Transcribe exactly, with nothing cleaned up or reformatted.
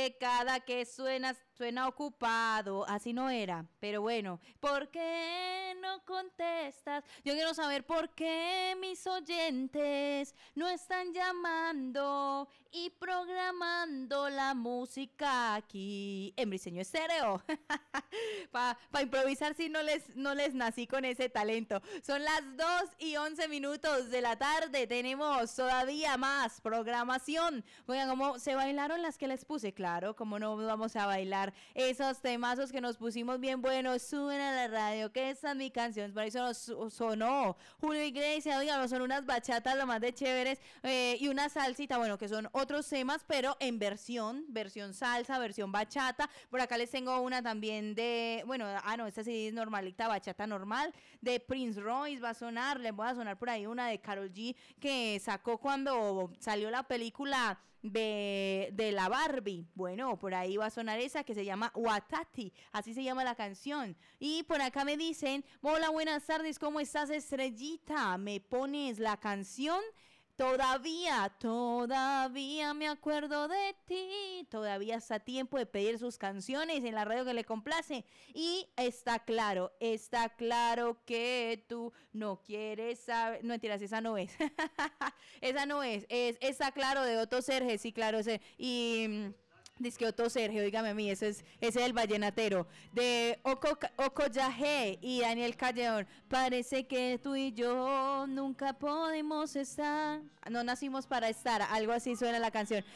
que cada que suena, suena ocupado. Así no era, pero bueno. ¿Por qué no contestas? Yo quiero saber por qué mis oyentes no están llamando y programando la música aquí en Briseño Estéreo. Para pa improvisar si no les, no les nací con ese talento. Son las dos y once minutos de la tarde. Tenemos todavía más programación. Oigan, ¿cómo se bailaron las que les puse? Claro, ¿cómo no vamos a bailar esos temazos que nos pusimos bien buenos? Suben a la radio, que esa es mi canción. Por eso nos sonó Julio Iglesias. Oigan, son unas bachatas lo más de chéveres, eh, y una salsita, bueno, que son otros temas, pero en versión, versión salsa, versión bachata. Por acá les tengo una también de, bueno, ah no, esta sí es normalita, bachata normal, de Prince Royce va a sonar. Les voy a sonar por ahí una de Karol G que sacó cuando salió la película de, de la Barbie. Bueno, por ahí va a sonar esa que se llama Watati, así se llama la canción. Y por acá me dicen, hola, buenas tardes, ¿cómo estás, Estrellita? ¿Me pones la canción? Todavía, todavía me acuerdo de ti. Todavía está a tiempo de pedir sus canciones en la radio que le complace. Y está claro, está claro que tú no quieres saber. No, mentiras, esa no es. Esa no es. Es Está claro de Otto Serge, sí, claro. Ese. Y dice que Otto Sergio, dígame a mí, ese es, ese es el vallenatero de Oco, Oco Yajé y Daniel Calleón. Parece que tú y yo nunca podemos estar, no nacimos para estar, algo así suena la canción.